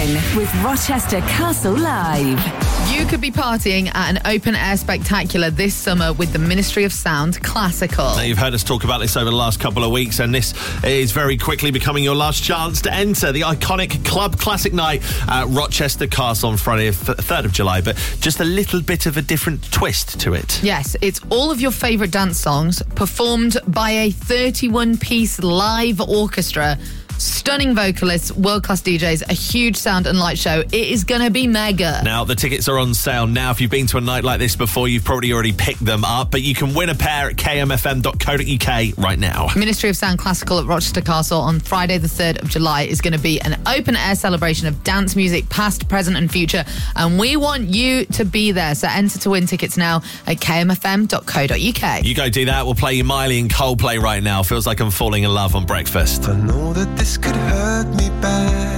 in with Rochester Castle Live. You could be partying at an open-air spectacular this summer with the Ministry of Sound Classical. Now, you've heard us talk about this over the last couple of weeks, and this is very quickly becoming your last chance to enter the iconic Club Classic Night at Rochester Castle on Friday, 3rd of July, but just a little bit of a different twist to it. Yes, it's all of your favourite dance songs performed by a 31-piece live orchestra. Stunning vocalists, world-class DJs, a huge sound and light show. It is going to be mega. Now, the tickets are on sale now. If you've been to a night like this before, you've probably already picked them up, but you can win a pair at kmfm.co.uk right now. Ministry of Sound Classical at Rochester Castle on Friday the 3rd of July is going to be an open-air celebration of dance music, past, present and future, and we want you to be there. So enter to win tickets now at kmfm.co.uk. You go do that. We'll play you Miley and Coldplay right now. Feels like I'm falling in love on breakfast. I know that this could hurt me bad.